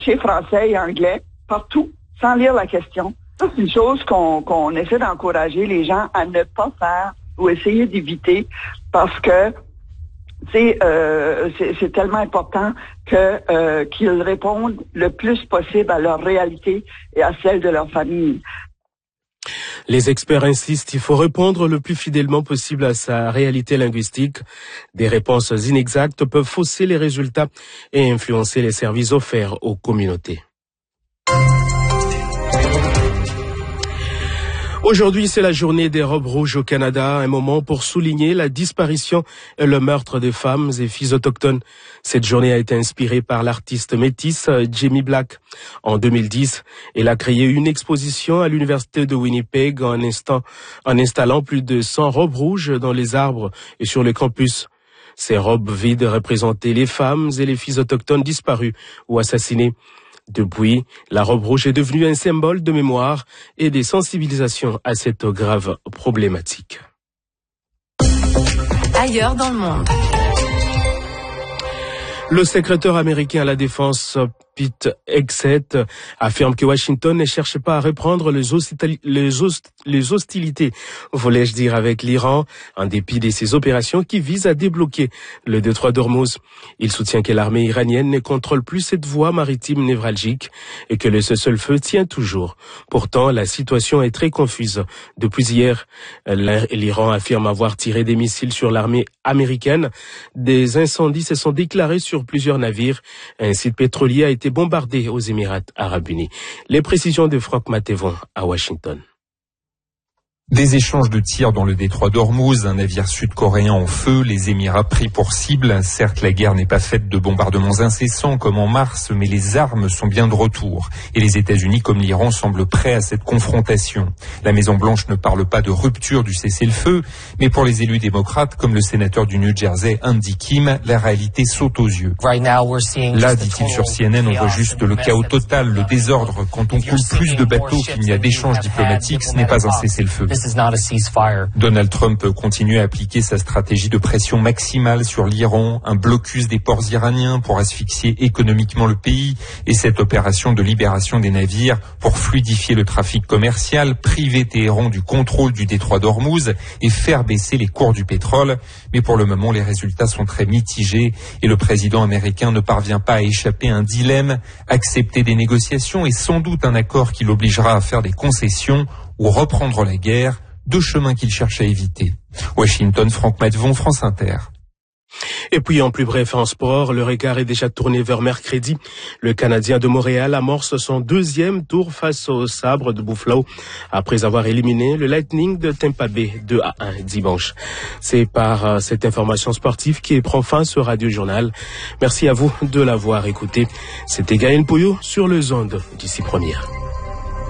chez français et anglais, partout, sans lire la question. Ça, c'est une chose qu'on essaie d'encourager les gens à ne pas faire ou essayer d'éviter parce que c'est tellement important qu'ils répondent le plus possible à leur réalité et à celle de leur famille. Les experts insistent, il faut répondre le plus fidèlement possible à sa réalité linguistique. Des réponses inexactes peuvent fausser les résultats et influencer les services offerts aux communautés. Aujourd'hui, c'est la journée des robes rouges au Canada, un moment pour souligner la disparition et le meurtre des femmes et filles autochtones. Cette journée a été inspirée par l'artiste métisse Jamie Black. En 2010, elle a créé une exposition à l'université de Winnipeg en installant plus de 100 robes rouges dans les arbres et sur le campus. Ces robes vides représentaient les femmes et les filles autochtones disparues ou assassinées. Depuis, la robe rouge est devenue un symbole de mémoire et de sensibilisation à cette grave problématique. Ailleurs dans le monde. Le secrétaire américain à la Défense, Pete Hegseth, affirme que Washington ne cherche pas à reprendre les hostilités, voulais-je dire, avec l'Iran, en dépit de ses opérations qui visent à débloquer le détroit d'Ormuz. Il soutient que l'armée iranienne ne contrôle plus cette voie maritime névralgique et que le cessez-le-feu tient toujours. Pourtant, la situation est très confuse. Depuis hier, l'Iran affirme avoir tiré des missiles sur l'armée américaine. Des incendies se sont déclarés sur plusieurs navires. Un site pétrolier a été bombardé aux Émirats arabes unis. Les précisions de Franck Matévon à Washington. Des échanges de tirs dans le détroit d'Ormuz, un navire sud-coréen en feu, les Émirats pris pour cible. Certes, la guerre n'est pas faite de bombardements incessants comme en mars, mais les armes sont bien de retour. Et les États-Unis, comme l'Iran, semblent prêts à cette confrontation. La Maison-Blanche ne parle pas de rupture du cessez-le-feu, mais pour les élus démocrates, comme le sénateur du New Jersey, Andy Kim, la réalité saute aux yeux. Là, dit-il sur CNN, on voit juste le chaos total, le désordre. Quand on coule plus de bateaux qu'il n'y a d'échanges diplomatiques, ce n'est pas un cessez-le-feu. Donald Trump continue à appliquer sa stratégie de pression maximale sur l'Iran, un blocus des ports iraniens pour asphyxier économiquement le pays et cette opération de libération des navires pour fluidifier le trafic commercial, priver Téhéran du contrôle du détroit d'Ormuz et faire baisser les cours du pétrole. Mais pour le moment, les résultats sont très mitigés et le président américain ne parvient pas à échapper à un dilemme, accepter des négociations et sans doute un accord qui l'obligera à faire des concessions ou reprendre la guerre, deux chemins qu'il cherche à éviter. Washington, Franck Matvon, France Inter. Et puis en plus bref en sport, le regard est déjà tourné vers mercredi. Le Canadien de Montréal amorce son deuxième tour face au Sabre de Buffalo après avoir éliminé le Lightning de Tampa Bay 2-1 dimanche. C'est par cette information sportive qui prend fin ce Radio Journal. Merci à vous de l'avoir écouté. C'était Gaël Pouillot sur les ondes d'ici première.